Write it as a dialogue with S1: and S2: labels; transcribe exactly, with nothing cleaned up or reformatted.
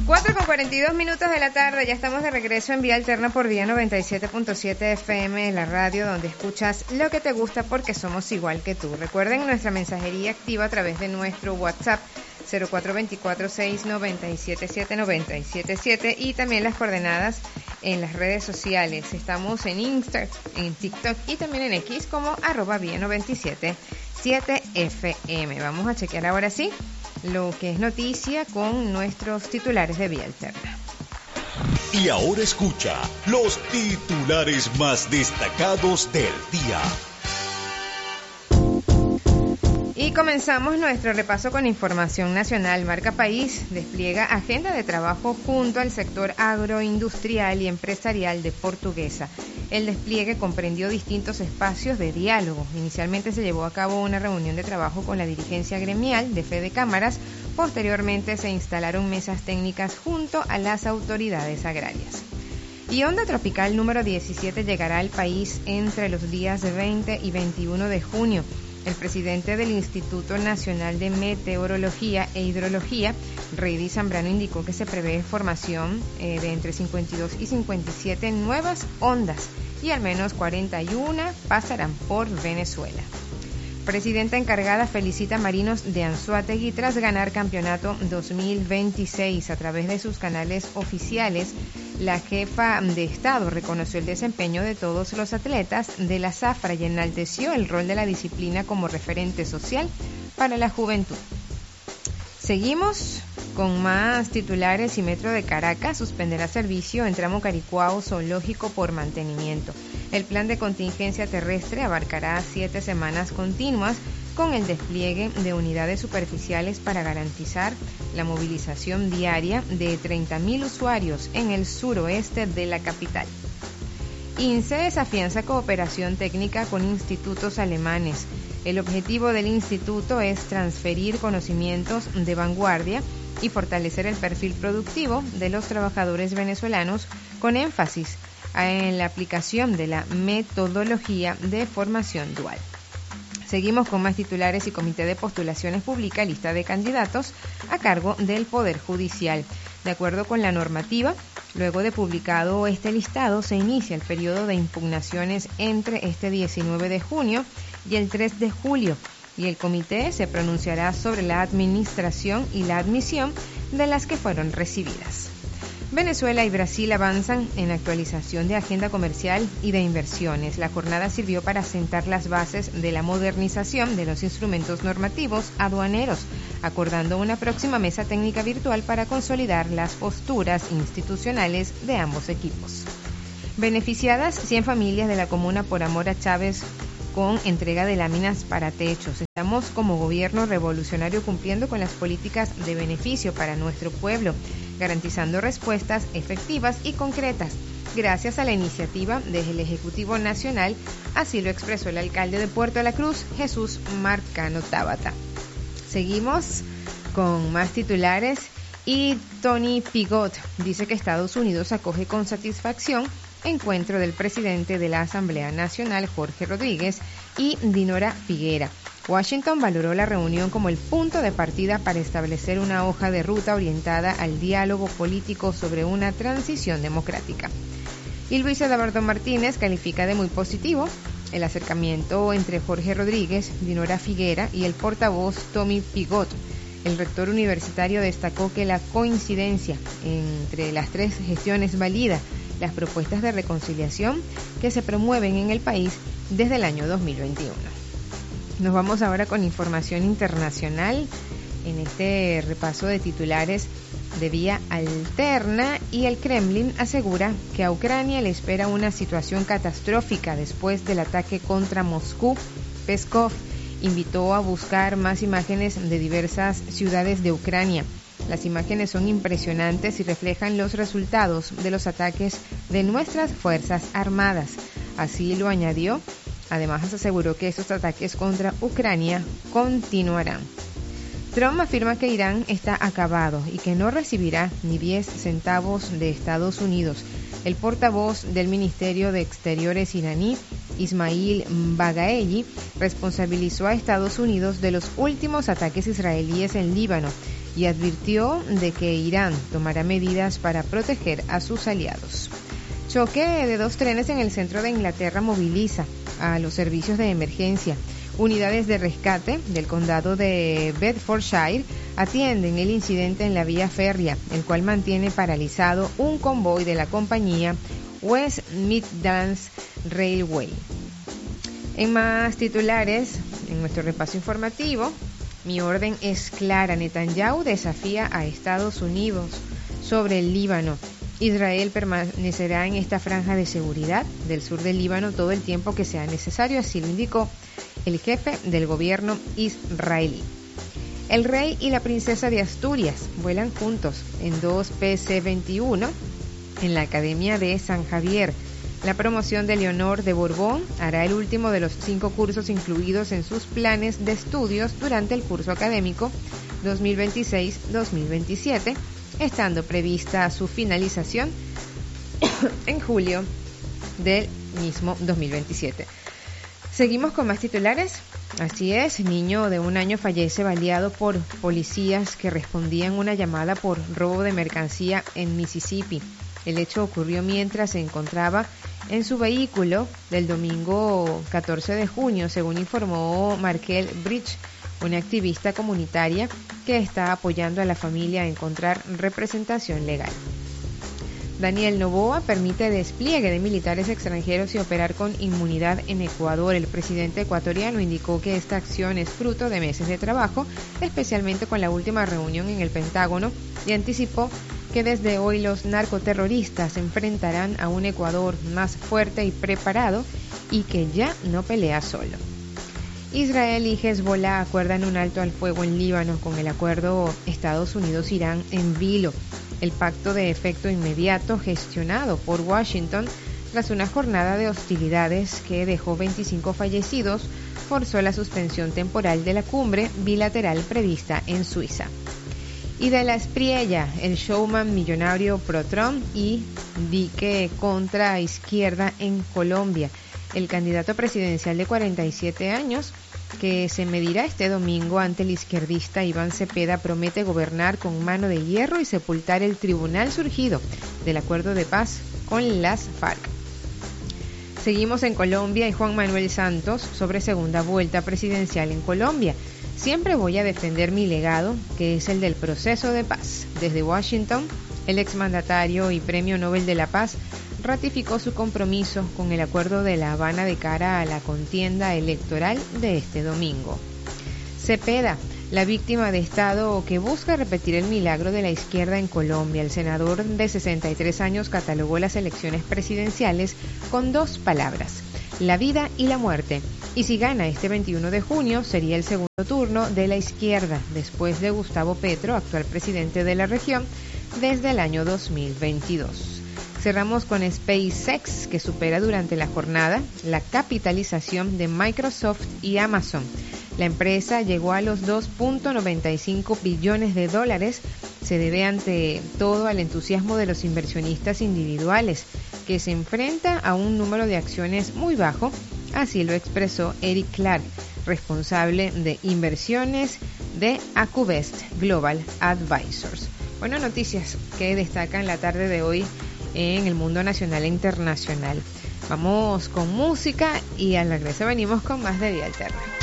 S1: cuatro con cuarenta y dos minutos de la tarde, ya estamos de regreso en Vía Alterna por Vía noventa y siete punto siete F M, la radio donde escuchas lo que te gusta porque somos igual que tú. Recuerden nuestra mensajería activa a través de nuestro WhatsApp cero cuatro dos cuatro, seis nueve siete siete nueve siete siete y también las coordenadas en las redes sociales. Estamos en Insta, en TikTok y también en X como arroba Vía noventa y siete punto siete F M. Vamos a chequear ahora sí lo que es noticia con nuestros titulares de Vía Alterna.
S2: Y ahora escucha los titulares más destacados del día.
S1: Y comenzamos nuestro repaso con información nacional. Marca País despliega agenda de trabajo junto al sector agroindustrial y empresarial de Portuguesa. El despliegue comprendió distintos espacios de diálogo. Inicialmente se llevó a cabo una reunión de trabajo con la dirigencia gremial de Fede Cámaras. Posteriormente se instalaron mesas técnicas junto a las autoridades agrarias. Y onda tropical número diecisiete llegará al país entre los días veinte y veintiuno de junio. El presidente del Instituto Nacional de Meteorología e Hidrología, Reidy Zambrano, indicó que se prevé formación eh, de entre cincuenta y dos y cincuenta y siete nuevas ondas y al menos cuarenta y uno pasarán por Venezuela. Presidenta encargada felicita a marinos de Anzoátegui tras ganar campeonato dos mil veintiséis. A través de sus canales oficiales, la jefa de Estado reconoció el desempeño de todos los atletas de la zafra y enalteció el rol de la disciplina como referente social para la juventud. Seguimos con más titulares y Metro de Caracas suspenderá servicio en tramo Caricuao Zoológico por mantenimiento. El plan de contingencia terrestre abarcará siete semanas continuas con el despliegue de unidades superficiales para garantizar la movilización diaria de treinta mil usuarios en el suroeste de la capital. INSEES afianza cooperación técnica con institutos alemanes. El objetivo del instituto es transferir conocimientos de vanguardia y fortalecer el perfil productivo de los trabajadores venezolanos con énfasis en la aplicación de la metodología de formación dual. Seguimos con más titulares y Comité de Postulaciones publica lista de candidatos a cargo del Poder Judicial. De acuerdo con la normativa, luego de publicado este listado, se inicia el periodo de impugnaciones entre este diecinueve de junio y el tres de julio, y el comité se pronunciará sobre la administración y la admisión de las que fueron recibidas. Venezuela y Brasil avanzan en actualización de agenda comercial y de inversiones. La jornada sirvió para sentar las bases de la modernización de los instrumentos normativos aduaneros, acordando una próxima mesa técnica virtual para consolidar las posturas institucionales de ambos equipos. Beneficiadas cien familias de la comuna por amor a Chávez con entrega de láminas para techos. Estamos como gobierno revolucionario cumpliendo con las políticas de beneficio para nuestro pueblo, garantizando respuestas efectivas y concretas, gracias a la iniciativa del Ejecutivo Nacional, así lo expresó el alcalde de Puerto La Cruz, Jesús Marcano Tábata. Seguimos con más titulares y Tony Pigot dice que Estados Unidos acoge con satisfacción encuentro del presidente de la Asamblea Nacional, Jorge Rodríguez, y Dinora Figuera. Washington valoró la reunión como el punto de partida para establecer una hoja de ruta orientada al diálogo político sobre una transición democrática. Y Luis Eduardo Martínez califica de muy positivo el acercamiento entre Jorge Rodríguez, Dinora Figuera y el portavoz Tommy Pigot. El rector universitario destacó que la coincidencia entre las tres gestiones valida las propuestas de reconciliación que se promueven en el país desde el año dos mil veintiuno. Nos vamos ahora con información internacional en este repaso de titulares de Vía Alterna, y el Kremlin asegura que a Ucrania le espera una situación catastrófica después del ataque contra Moscú. Peskov invitó a buscar más imágenes de diversas ciudades de Ucrania. Las imágenes son impresionantes y reflejan los resultados de los ataques de nuestras Fuerzas Armadas. Así lo añadió. Además, aseguró que estos ataques contra Ucrania continuarán. Trump afirma que Irán está acabado y que no recibirá ni diez centavos de Estados Unidos. El portavoz del Ministerio de Exteriores iraní, Ismail Bagaei, responsabilizó a Estados Unidos de los últimos ataques israelíes en Líbano y advirtió de que Irán tomará medidas para proteger a sus aliados. Choque de dos trenes en el centro de Inglaterra moviliza a los servicios de emergencia. Unidades de rescate del condado de Bedfordshire atienden el incidente en la vía férrea, el cual mantiene paralizado un convoy de la compañía West Midlands Railway. En más titulares, en nuestro repaso informativo, mi orden es clara. Netanyahu desafía a Estados Unidos sobre el Líbano. Israel permanecerá en esta franja de seguridad del sur del Líbano todo el tiempo que sea necesario, así lo indicó el jefe del gobierno israelí. El rey y la princesa de Asturias vuelan juntos en dos P C veintiuno en la Academia de San Javier. La promoción de Leonor de Borbón hará el último de los cinco cursos incluidos en sus planes de estudios durante el curso académico dos mil veintiséis dos mil veintisiete, estando prevista su finalización en julio del mismo dos mil veintisiete. Seguimos con más titulares. Así es, niño de un año fallece baleado por policías que respondían una llamada por robo de mercancía en Mississippi. El hecho ocurrió mientras se encontraba en su vehículo del domingo catorce de junio, según informó Markel Bridge, una activista comunitaria que está apoyando a la familia a encontrar representación legal. Daniel Noboa permite despliegue de militares extranjeros y operar con inmunidad en Ecuador. El presidente ecuatoriano indicó que esta acción es fruto de meses de trabajo, especialmente con la última reunión en el Pentágono, y anticipó que desde hoy los narcoterroristas se enfrentarán a un Ecuador más fuerte y preparado y que ya no pelea solo. Israel y Hezbollah acuerdan un alto al fuego en Líbano con el acuerdo Estados Unidos-Irán en vilo. El pacto de efecto inmediato gestionado por Washington tras una jornada de hostilidades que dejó veinticinco fallecidos forzó la suspensión temporal de la cumbre bilateral prevista en Suiza. Y de la Espriella, el showman millonario pro-Trump y dique contra izquierda en Colombia. El candidato presidencial de cuarenta y siete años, que se medirá este domingo ante el izquierdista Iván Cepeda, promete gobernar con mano de hierro y sepultar el tribunal surgido del acuerdo de paz con las FARC. Seguimos en Colombia y Juan Manuel Santos sobre segunda vuelta presidencial en Colombia. Siempre voy a defender mi legado, que es el del proceso de paz. Desde Washington, el exmandatario y Premio Nobel de la Paz ratificó su compromiso con el Acuerdo de La Habana de cara a la contienda electoral de este domingo. Cepeda, la víctima de Estado que busca repetir el milagro de la izquierda en Colombia. El senador de sesenta y tres años catalogó las elecciones presidenciales con dos palabras: la vida y la muerte. Y si gana este veintiuno de junio, sería el segundo turno de la izquierda, después de Gustavo Petro, actual presidente de la región, desde el año dos mil veintidós. Cerramos con SpaceX, que supera durante la jornada la capitalización de Microsoft y Amazon. La empresa llegó a los dos punto noventa y cinco billones de dólares. Se debe ante todo al entusiasmo de los inversionistas individuales, que se enfrenta a un número de acciones muy bajo. Así lo expresó Eric Clark, responsable de inversiones de Acuvest Global Advisors. Bueno, noticias que destacan la tarde de hoy en el mundo nacional e internacional. Vamos con música y al regreso venimos con más de Vida Alterna.